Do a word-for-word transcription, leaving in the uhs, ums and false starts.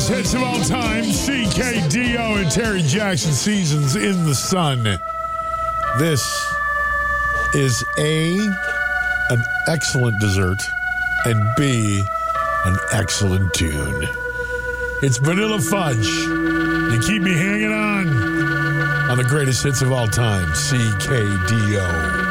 hits of all time, C K D O and Terry Jackson, Seasons in the Sun. This is A, an excellent dessert, and B, an excellent tune. It's Vanilla Fudge. You keep me hanging on on the greatest hits of all time, C K D O.